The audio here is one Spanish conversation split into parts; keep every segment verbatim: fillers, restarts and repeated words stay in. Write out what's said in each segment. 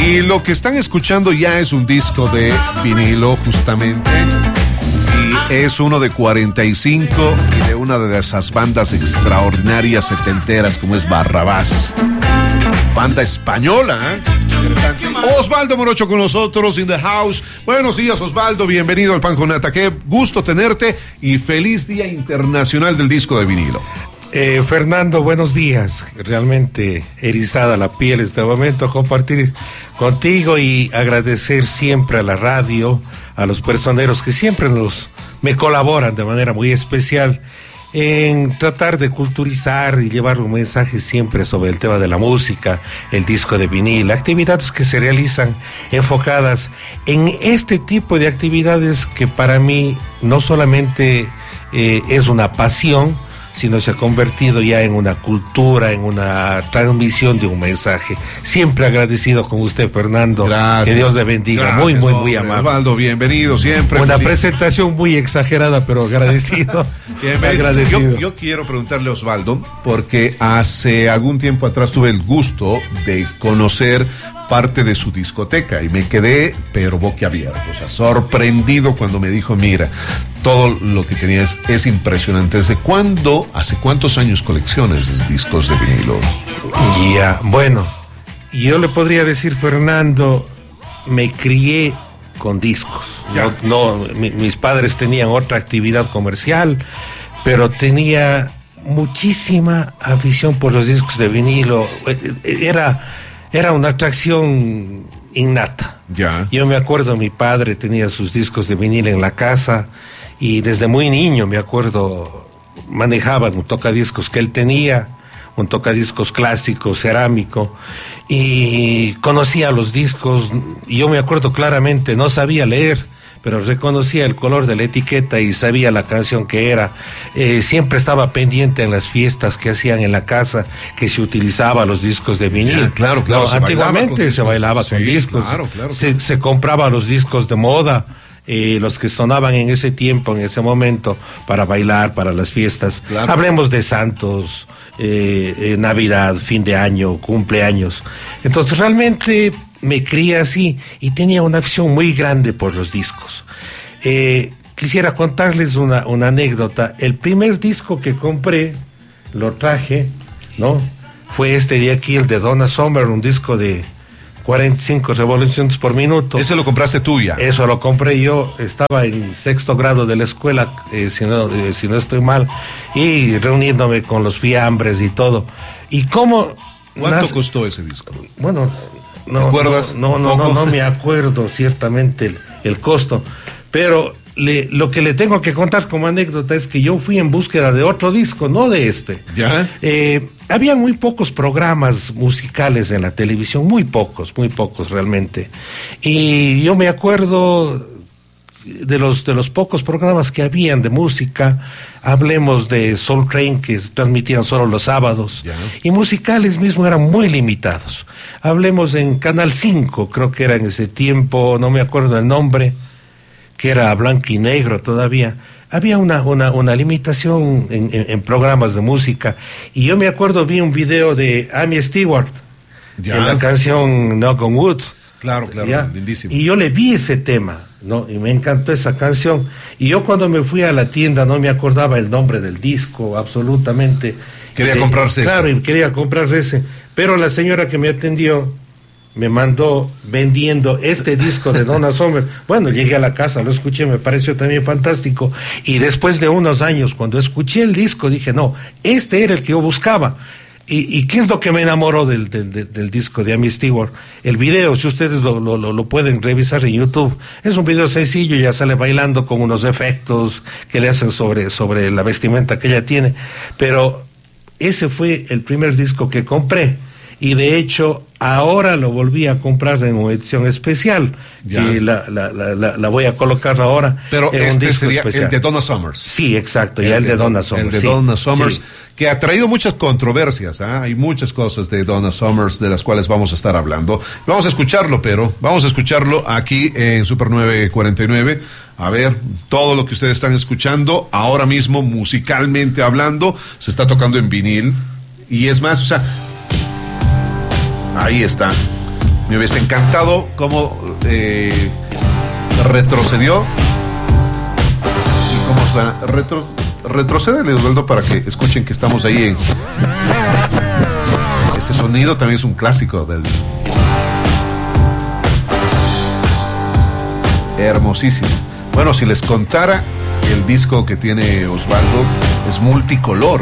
Y lo que están escuchando ya es un disco de vinilo, justamente. Y es uno de cuarenta y cinco y de una de esas bandas extraordinarias setenteras como es Barrabás. Banda española, ¿eh? Osvaldo Morocho con nosotros in the house. Buenos días, Osvaldo, bienvenido al Pan con Nata. Qué gusto tenerte y feliz Día Internacional del Disco de Vinilo. Eh, Fernando, buenos días. Realmente erizada la piel este momento, compartir contigo y agradecer siempre a la radio, a los personeros que siempre nos me colaboran de manera muy especial en tratar de culturizar y llevar un mensaje siempre sobre el tema de la música, el disco de vinil, actividades que se realizan enfocadas en este tipo de actividades que para mí no solamente eh, es una pasión, sino se ha convertido ya en una cultura, en una transmisión de un mensaje. Siempre agradecido con usted, Fernando. Gracias. Que Dios le bendiga. Gracias, muy, muy, muy amable. Osvaldo, bienvenido siempre. Una presentación muy exagerada, pero agradecido. Bienvenido. agradecido. Yo, yo quiero preguntarle a Osvaldo, porque hace algún tiempo atrás tuve el gusto de conocer parte de su discoteca y me quedé pero boquiabierto, o sea, sorprendido cuando me dijo, mira, todo lo que tenías es impresionante. ¿Desde cuándo, hace cuántos años colecciones discos de vinilo? Ya, bueno, yo le podría decir, Fernando, me crié con discos. Ya. No, no mi, mis padres tenían otra actividad comercial, pero tenía muchísima afición por los discos de vinilo. Era Era una atracción innata. Ya. Yo me acuerdo, mi padre tenía sus discos de vinil en la casa y desde muy niño, me acuerdo, manejaba un tocadiscos que él tenía, un tocadiscos clásico, cerámico, y conocía los discos. Y yo me acuerdo claramente, no sabía leer, pero reconocía el color de la etiqueta y sabía la canción que era. Eh, siempre estaba pendiente en las fiestas que hacían en la casa, que se utilizaba los discos de vinil. Ya, claro, claro. No, se antiguamente bailaba se bailaba con sí, discos. Claro, claro, se, claro. se compraba los discos de moda, eh, los que sonaban en ese tiempo, en ese momento, para bailar, para las fiestas. Claro. Hablemos de santos, eh, eh, Navidad, fin de año, cumpleaños. Entonces realmente me crié así y tenía una afición muy grande por los discos. Eh, quisiera contarles una, una anécdota. El primer disco que compré, lo traje, ¿no? Fue este de aquí, el de Donna Summer, un disco de cuarenta y cinco revoluciones por minuto. ¿Ese lo compraste tú ya? Eso lo compré yo, estaba en sexto grado de la escuela, eh, si, no, eh, si no estoy mal, y reuniéndome con los fiambres y todo. ¿Y cómo? ¿Cuánto nace... costó ese disco? Bueno, no, ¿te acuerdas? No, no, no, no, no me acuerdo ciertamente el, el costo, pero le, lo que le tengo que contar como anécdota es que yo fui en búsqueda de otro disco, no de este. ¿Ya? Eh, había muy pocos programas musicales en la televisión, muy pocos, muy pocos realmente. Y yo me acuerdo de los, de los pocos programas que habían de música. Hablemos de Soul Train, que transmitían solo los sábados. Ya. Y musicales mismo eran muy limitados. Hablemos en Canal cinco, creo que era en ese tiempo, no me acuerdo el nombre, que era blanco y negro todavía. Había una, una, una limitación en, en, en programas de música. Y yo me acuerdo, vi un video de Amy Stewart, ya, en la canción Knock on Wood. Claro, claro, ¿ya? Lindísimo. Y yo le vi ese tema, ¿no? Y me encantó esa canción. Y yo cuando me fui a la tienda no me acordaba el nombre del disco, absolutamente. Quería eh, comprarse ese. Claro, y quería comprar ese. Pero la señora que me atendió me mandó vendiendo este disco de Donna Summer. Bueno, llegué a la casa, lo escuché, me pareció también fantástico. Y después de unos años, cuando escuché el disco, dije, no, este era el que yo buscaba. ¿Y, y qué es lo que me enamoró del, del, del, del disco de Amy Stewart? El video, si ustedes lo, lo, lo pueden revisar en YouTube, es un video sencillo, ya sale bailando con unos efectos que le hacen sobre, sobre la vestimenta que ella tiene. Pero ese fue el primer disco que compré. Y de hecho, ahora lo volví a comprar en una edición especial. Ya. Y la, la, la, la, la voy a colocar ahora. Pero en este un disco sería especial. El de Donna Summers. Sí, exacto, el ya el de, de Donna Summers. El de sí. Donna Summers, sí. que ha traído muchas controversias. ¿eh? Hay muchas cosas de Donna Summers de las cuales vamos a estar hablando. Vamos a escucharlo, pero vamos a escucharlo aquí en Super nueve cuarenta y nueve. A ver, todo lo que ustedes están escuchando ahora mismo, musicalmente hablando, se está tocando en vinil. Y es más, o sea, ahí está. Me hubiese encantado cómo eh, retrocedió y cómo suena. Retro, retrocede, Osvaldo, para que escuchen que estamos ahí en... Ese sonido también es un clásico del... Hermosísimo. Bueno, si les contara, el disco que tiene Osvaldo es multicolor.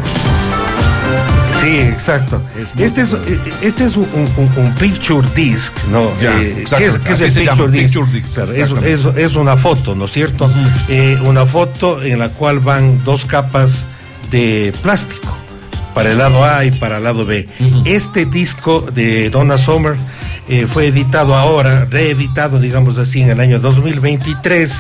Sí, exacto. Es este, es, este es un, un, un picture disc, ¿no? Ya, eh, exacto. ¿Qué es, qué Así es se el llama, picture disc? picture disc, Claro, es, es, es una foto, ¿no es cierto? Uh-huh. eh, una foto en la cual van dos capas de plástico, para el lado A y para el lado B. Uh-huh. Este disco de Donna Summer eh, fue editado ahora, reeditado, digamos así, en el año dos mil veintitrés.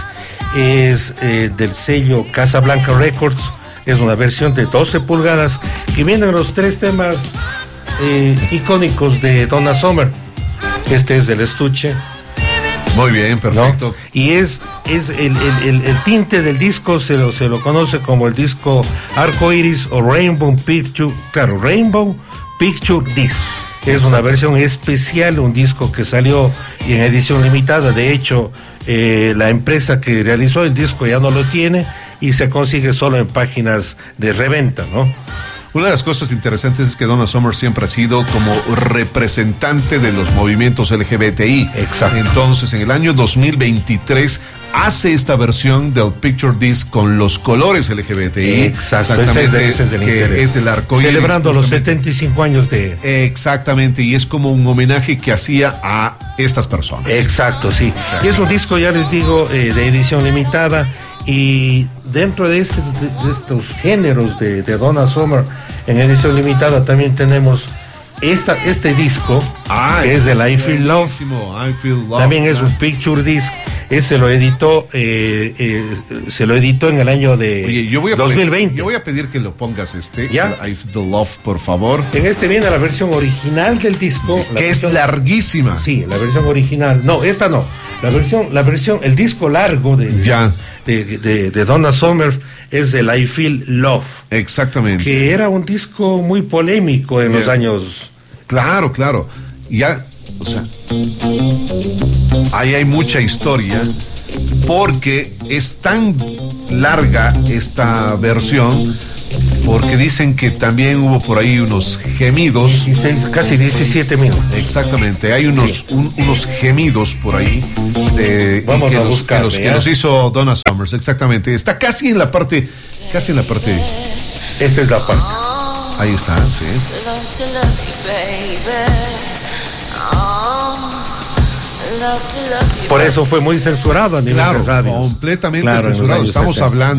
Es eh, del sello Casablanca Records. Es una versión de doce pulgadas que vienen los tres temas eh, icónicos de Donna Summer. Este es el estuche. Muy bien, perfecto. ¿No? Y es, es el, el, el, el tinte del disco, se lo, se lo conoce como el disco Arco Iris o Rainbow Picture, claro, Rainbow Picture Disc. Es Exacto. Una versión especial, un disco que salió en edición limitada. De hecho, eh, la empresa que realizó el disco ya no lo tiene y se consigue solo en páginas de reventa, ¿no? Una de las cosas interesantes es que Donna Summer siempre ha sido como representante de los movimientos L G B T I. Exacto. Entonces, en el año dos mil veintitrés hace esta versión del Picture Disc con los colores L G B T I. Exacto. Exactamente. Ese es, ese es del que es del arco iris. Celebrando los setenta y cinco años de... Exactamente, y es como un homenaje que hacía a estas personas. Exacto, sí. Exacto. Y es un disco, ya les digo, eh, de edición limitada. Y dentro de, este, de, de estos géneros de, de Donna Summer en edición limitada también tenemos esta, este disco, ah, que es del I Feel Love. I Feel Love. También es un picture disc. Ese lo editó, eh, eh, se lo editó en el año de Oye, yo voy a dos mil veinte. Pedir, yo voy a pedir que lo pongas este, ¿ya? I Feel Love, por favor. En este viene la versión original del disco. Que es versión, larguísima. Sí, la versión original. No, esta no. La versión, la versión, el disco largo de... Ya. De, de, de Donna Summer es el I Feel Love. Exactamente. Que era un disco muy polémico en yeah. los años. Claro, claro. Ya, o sea, ahí hay mucha historia porque es tan larga esta versión, porque dicen que también hubo por ahí unos gemidos. dieciséis, casi diecisiete minutos. Exactamente, hay unos, sí. un, unos gemidos por ahí de, Vamos que, a los, buscar, que, los, que los hizo Donna Summers, exactamente. Está casi en la parte, casi en la parte. Esta es la parte. Ahí está, sí. Por eso fue muy censurado a nivel claro, de radio. Completamente claro, censurado. Estamos setenta. Hablando